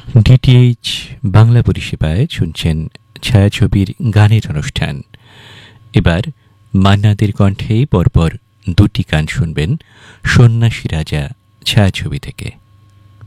DTH Bangla পরিষেবায় শুনছেন ছায়াছবির গানের অনুষ্ঠান। এবার মান্নাদের কণ্ঠে পরপর দুটি গান শুনবেন সন্ন্যাসী রাজা ছায়াছবি থেকে।